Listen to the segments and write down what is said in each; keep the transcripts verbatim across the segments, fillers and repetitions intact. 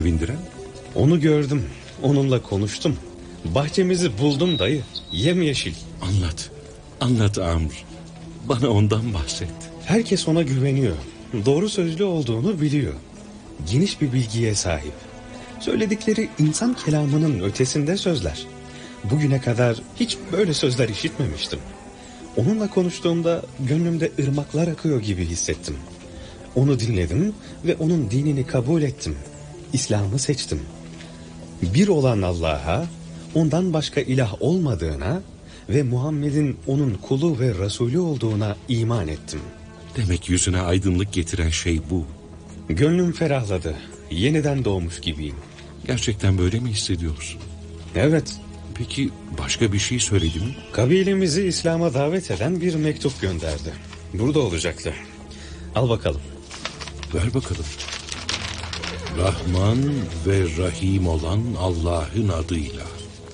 Bindiren? Onu gördüm. Onunla konuştum. Bahçemizi buldum dayı. Yemyeşil. Anlat. Anlat Amr. Bana ondan bahset. Herkes ona güveniyor. Doğru sözlü olduğunu biliyor. Geniş bir bilgiye sahip. Söyledikleri insan kelamının ötesinde sözler. Bugüne kadar hiç böyle sözler işitmemiştim. Onunla konuştuğumda gönlümde ırmaklar akıyor gibi hissettim. Onu dinledim ve onun dinini kabul ettim. İslam'ı seçtim. Bir olan Allah'a, ondan başka ilah olmadığına ve Muhammed'in onun kulu ve Resulü olduğuna iman ettim. Demek yüzüne aydınlık getiren şey bu. Gönlüm ferahladı. Yeniden doğmuş gibiyim. Gerçekten böyle mi hissediyorsun? Evet. Peki başka bir şey söyledi mi? Kabilemizi İslam'a davet eden bir mektup gönderdi. Burada olacaktı. Al bakalım. Ver bakalım. Rahman ve Rahim olan Allah'ın adıyla.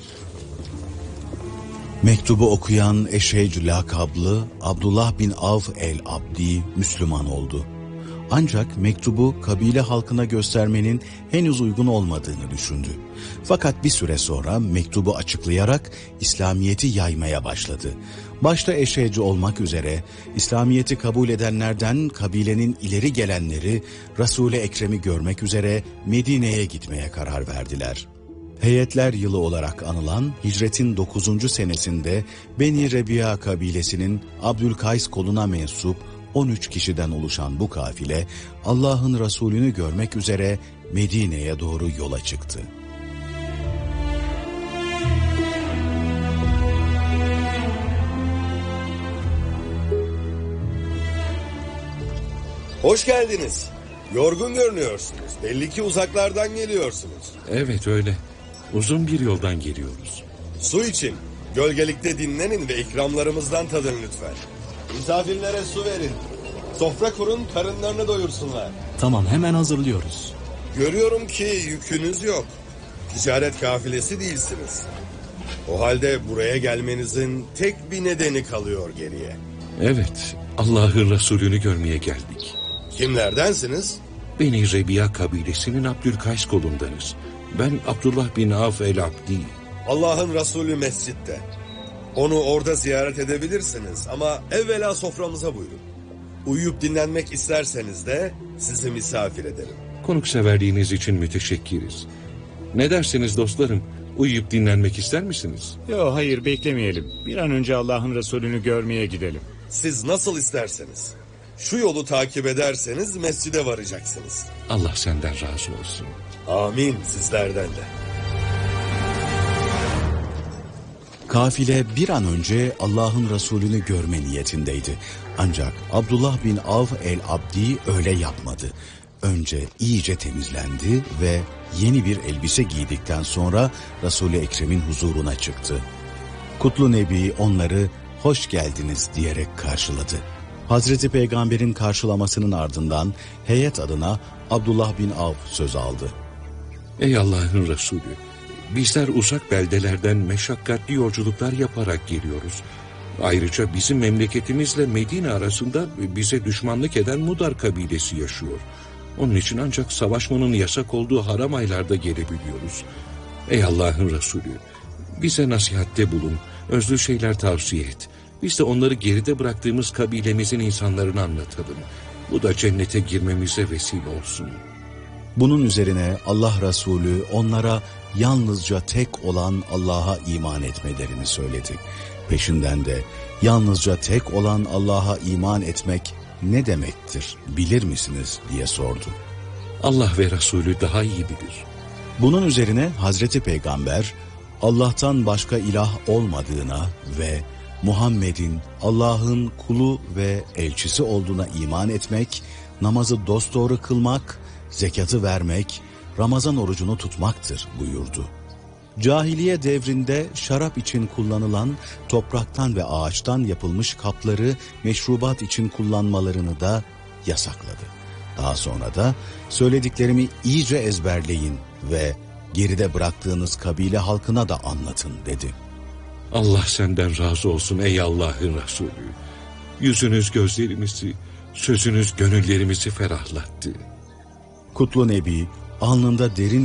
Mektubu okuyan Eşhecü lakablı Abdullah bin Avf el-Abdi Müslüman oldu. Ancak mektubu kabile halkına göstermenin henüz uygun olmadığını düşündü. Fakat bir süre sonra mektubu açıklayarak İslamiyet'i yaymaya başladı. Başta Eşhecü olmak üzere İslamiyet'i kabul edenlerden kabilenin ileri gelenleri Resul-i Ekrem'i görmek üzere Medine'ye gitmeye karar verdiler. Heyetler yılı olarak anılan hicretin dokuzuncu senesinde Beni Rebi'a kabilesinin Abdülkays koluna mensup on üç kişiden oluşan bu kafile Allah'ın Resulünü görmek üzere Medine'ye doğru yola çıktı. Hoş geldiniz. Yorgun görünüyorsunuz. Belli ki uzaklardan geliyorsunuz. Evet öyle. Uzun bir yoldan geliyoruz. Su için. Gölgelikte dinlenin ve ikramlarımızdan tadın lütfen. Misafirlere su verin. Sofra kurun, karınlarını doyursunlar. Tamam, hemen hazırlıyoruz. Görüyorum ki yükünüz yok. Ticaret kafilesi değilsiniz. O halde buraya gelmenizin tek bir nedeni kalıyor geriye. Evet, Allah'ın Resulünü görmeye geldik. Kimlerdensiniz? Beni Rebi'a kabilesinin Abdülkays kolundanız. Ben Abdullah bin Avf el-Abdi. Allah'ın Resulü mescitte. Onu orada ziyaret edebilirsiniz ama evvela soframıza buyurun. Uyuyup dinlenmek isterseniz de sizi misafir ederim. Konukseverliğiniz için müteşekkiriz. Ne dersiniz dostlarım? Uyuyup dinlenmek ister misiniz? Yok, hayır, beklemeyelim. Bir an önce Allah'ın Resulünü görmeye gidelim. Siz nasıl isterseniz. Şu yolu takip ederseniz mescide varacaksınız. Allah senden razı olsun. Amin, sizlerden de. Kafile bir an önce Allah'ın Resulünü görme niyetindeydi. Ancak Abdullah bin Avf el-Abdi öyle yapmadı. Önce iyice temizlendi ve yeni bir elbise giydikten sonra Resul-i Ekrem'in huzuruna çıktı. Kutlu Nebi onları hoş geldiniz diyerek karşıladı. Hazreti Peygamber'in karşılamasının ardından heyet adına Abdullah bin Avf söz aldı. Ey Allah'ın Resulü, bizler uzak beldelerden meşakkatli yolculuklar yaparak geliyoruz. Ayrıca bizim memleketimizle Medine arasında bize düşmanlık eden Mudar kabilesi yaşıyor. Onun için ancak savaşmanın yasak olduğu haram aylarda gelebiliyoruz. Ey Allah'ın Resulü, bize nasihatte bulun, özlü şeyler tavsiye et. Biz de onları geride bıraktığımız kabilemizin insanlarına anlatalım. Bu da cennete girmemize vesile olsun. Bunun üzerine Allah Resulü onlara yalnızca tek olan Allah'a iman etmelerini söyledi. Peşinden de yalnızca tek olan Allah'a iman etmek ne demektir bilir misiniz diye sordu. Allah ve Resulü daha iyi bilir. Bunun üzerine Hazreti Peygamber Allah'tan başka ilah olmadığına ve Muhammed'in Allah'ın kulu ve elçisi olduğuna iman etmek, namazı dosdoğru kılmak, zekatı vermek, Ramazan orucunu tutmaktır buyurdu. Cahiliye devrinde şarap için kullanılan topraktan ve ağaçtan yapılmış kapları meşrubat için kullanmalarını da yasakladı. Daha sonra da söylediklerimi iyice ezberleyin ve geride bıraktığınız kabile halkına da anlatın dedi. Allah senden razı olsun ey Allah'ın Resulü. Yüzünüz gözlerimizi, sözünüz gönüllerimizi ferahlattı. Kutlu Nebi alnında derin